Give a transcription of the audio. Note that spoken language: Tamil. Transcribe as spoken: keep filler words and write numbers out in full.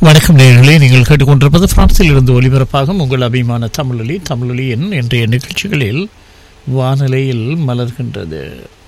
வணக்கம் நேயர்களே, நீங்கள் கேட்டுக்கொண்டிருப்பது பிரான்சில் இருந்து ஒலிபரப்பாகும் உங்கள் அபிமான தமிழொலி தமிழொலியின் இன்றைய நிகழ்ச்சிகளில் வானிலையில் மலர்கின்றது.